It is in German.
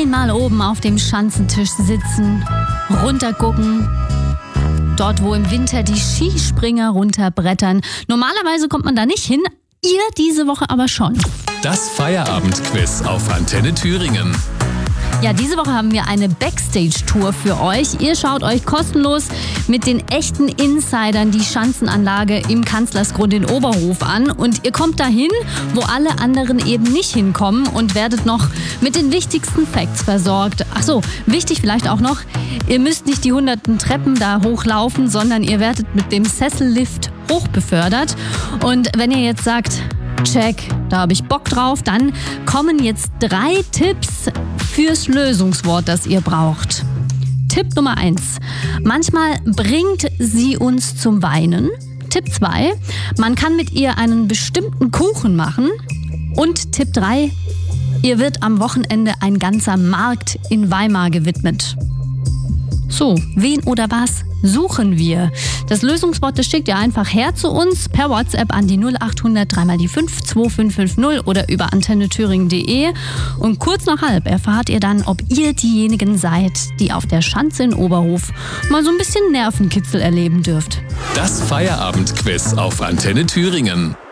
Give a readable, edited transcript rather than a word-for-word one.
einmal oben auf dem Schanzentisch sitzen, runtergucken. Dort, wo im Winter die Skispringer runterbrettern. Normalerweise kommt man da nicht hin, ihr diese Woche aber schon. Das Feierabendquiz auf Antenne Thüringen. Ja, diese Woche haben wir eine Backstage-Tour für euch. Ihr schaut euch kostenlos mit den echten Insidern die Schanzenanlage im Kanzlersgrund in Oberhof an. Und ihr kommt dahin, wo alle anderen eben nicht hinkommen und werdet noch mit den wichtigsten Facts versorgt. Ach so, wichtig vielleicht auch noch, ihr müsst nicht die hunderten Treppen da hochlaufen, sondern ihr werdet mit dem Sessellift hochbefördert. Und wenn ihr jetzt sagt, check, da habe ich Bock drauf, dann kommen jetzt 3 Tipps fürs Lösungswort, das ihr braucht. Tipp Nummer 1. Manchmal bringt sie uns zum Weinen. Tipp 2. Man kann mit ihr einen bestimmten Kuchen machen. Und Tipp 3. Ihr wird am Wochenende ein ganzer Markt in Weimar gewidmet. So, wen oder was suchen wir? Das Lösungswort, das schickt ihr einfach her zu uns per WhatsApp an die 0800 3 mal die 5 2550 oder über antennethüringen.de. Und kurz nach halb erfahrt ihr dann, ob ihr diejenigen seid, die auf der Schanze in Oberhof mal so ein bisschen Nervenkitzel erleben dürft. Das Feierabendquiz auf Antenne Thüringen.